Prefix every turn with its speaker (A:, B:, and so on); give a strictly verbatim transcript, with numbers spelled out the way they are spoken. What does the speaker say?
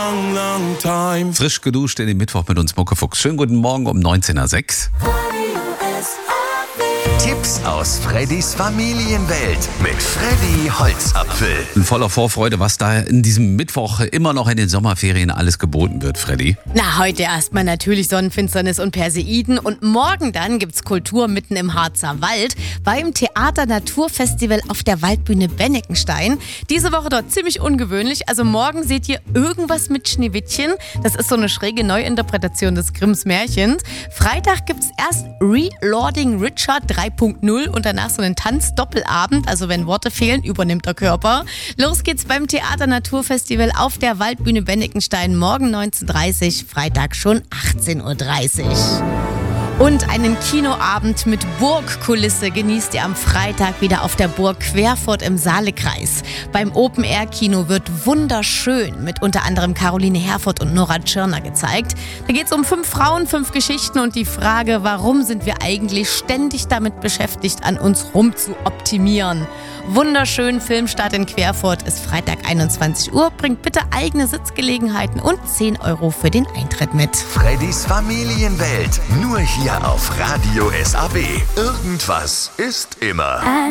A: long, long time.
B: Frisch geduscht in den Mittwoch mit uns Muckefuchs. Schönen guten Morgen um neunzehn Uhr sechs.
C: Tipps aus Freddys Familienwelt mit Freddy Holzapfel.
B: In voller Vorfreude, was da in diesem Mittwoch immer noch in den Sommerferien alles geboten wird, Freddy.
D: Na, heute erstmal natürlich Sonnenfinsternis und Perseiden und morgen dann gibt's Kultur mitten im Harzer Wald beim Theater Naturfestival auf der Waldbühne Benneckenstein. Diese Woche dort ziemlich ungewöhnlich, also morgen seht ihr irgendwas mit Schneewittchen. Das ist so eine schräge Neuinterpretation des Grimms Märchens. Freitag gibt's erst Reloading Richard drei Punkt null und danach so einen Tanz-Doppelabend, also wenn Worte fehlen, übernimmt der Körper. Los geht's beim Theater Naturfestival auf der Waldbühne Benneckenstein morgen neunzehn Uhr dreißig, Freitag schon achtzehn Uhr dreißig. Und einen Kinoabend mit Burgkulisse genießt ihr am Freitag wieder auf der Burg Querfurt im Saalekreis. Beim Open-Air-Kino wird Wunderschön mit unter anderem Caroline Herfurth und Nora Tschirner gezeigt. Da geht es um fünf Frauen, fünf Geschichten und die Frage, warum sind wir eigentlich ständig damit beschäftigt, an uns rum zu optimieren. Wunderschön, Filmstart in Querfurt ist Freitag einundzwanzig Uhr. Bringt bitte eigene Sitzgelegenheiten und zehn Euro für den Eintritt mit.
C: Freddys Familienwelt, nur hier auf Radio S A B. Irgendwas ist immer.